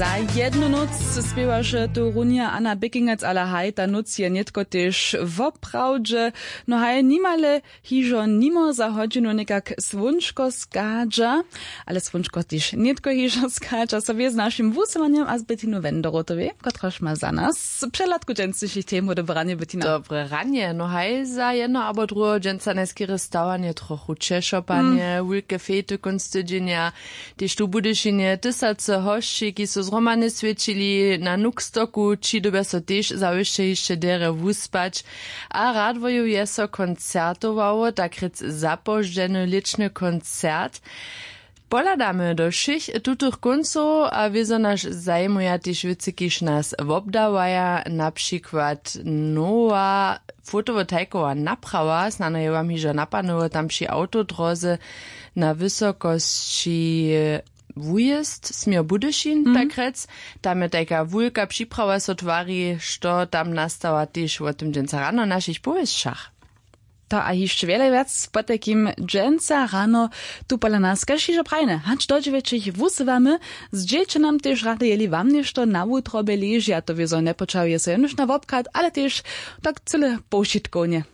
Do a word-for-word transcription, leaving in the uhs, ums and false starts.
Za jednu noc spiewaše tu runia Anna Bikingec, ale haj, ta noc je netko tež woprawdźe, no haj nimale hižo nimo za hodinu nekak svunčko skadža, ale svunčko tež netko hižo skadža, so vie s našim wusovanjem a s Bettinu Wendorotovi, kotraž ma za nas przelatku dženstvišich temu. Dobre ranie, Bettina. Dobre ranie, no haj, za jedno abo drugo dženstvaneski restaurantie trochu češopanie, mm. wulke fety konstydzenia, tež tu budešinje tysace hošči, ki so zromane svedčili na Nukstoku, či dobe so tež zawište ještě dere wuspać, a radvoju je so koncertowało, takric zapoždeny ličny koncert. Poladamy do všich tutych koncov a wieso naš zajmuja tež wicy, kiž nas wobdawaja, na przykład nowa fotovoltaikowa naprawa, znana je wam hižo napanowo tam przy autodroze na wysokości wujest, smio Budyšin, mm. tak rec. Tam je taka wulka przyprawa so tvari, što tam nastała tež o tym dženca rano našich powieszczach. To a jeszcze wiele wiec po takim dženca rano tu pola nas kašižo prajne. Hacz do dziewięciich wusywamy, z dziewczynam też rady jeli wam nieszto na wutrobie leży, a to wiezo nie poczał je so już na wopkat, ale też tak cyle poušitkovnie.